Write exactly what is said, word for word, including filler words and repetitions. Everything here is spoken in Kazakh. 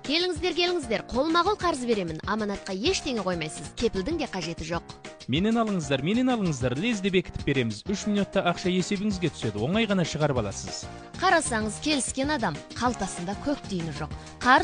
Келіңіздер, келіңіздер, қолма-қол қарыз беремін. Аманатқа ештеңе қоймайсыз. Кепілдің де қажеті жоқ. Менен алыңыздар, менен алыңыздар, лезде бекітіп береміз. үш минутта ақша есебіңізге түседі. Оңай ғана шығарып аласыз. Қарасаңыз, келіскен адам қалтасында көк тиыны жоқ. Қарыз